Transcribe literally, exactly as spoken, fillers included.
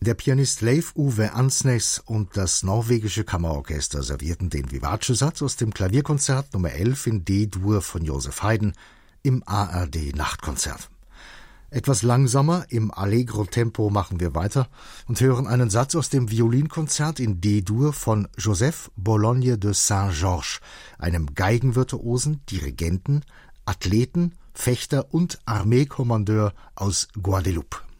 Der Pianist Leif Ove Ansnes und das norwegische Kammerorchester servierten den Vivace-Satz aus dem Klavierkonzert Nummer elf in D-Dur von Joseph Haydn im A R D-Nachtkonzert. Etwas langsamer, im Allegro-Tempo machen wir weiter und hören einen Satz aus dem Violinkonzert in D-Dur von Joseph Bologne de Saint-Georges, einem Geigenvirtuosen, Dirigenten, Athleten, Fechter und Armeekommandeur aus Guadeloupe.